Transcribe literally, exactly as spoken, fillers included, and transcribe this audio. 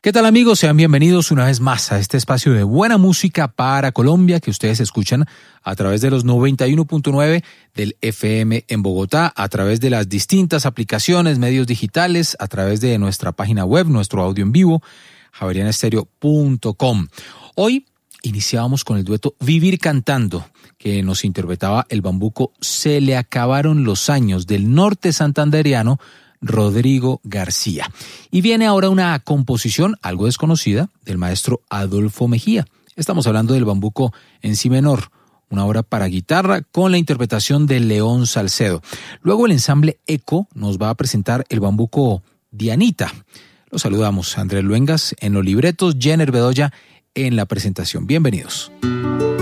¿Qué tal, amigos? Sean bienvenidos una vez más a este espacio de buena música para Colombia que ustedes escuchan a través de los noventa y uno punto nueve del F M en Bogotá, a través de las distintas aplicaciones, medios digitales, a través de nuestra página web, nuestro audio en vivo, javeriana estéreo punto com. Hoy iniciábamos con el dueto Vivir Cantando, que nos interpretaba el bambuco Se le acabaron los años del norte santandereano Rodrigo García. Y viene ahora una composición algo desconocida del maestro Adolfo Mejía. Estamos hablando del bambuco en si menor, una obra para guitarra con la interpretación de León Salcedo. Luego el ensamble Eco nos va a presentar el bambuco Dianita. Los saludamos, Andrés Luengas en los libretos, Jenner Bedoya en la presentación. Bienvenidos.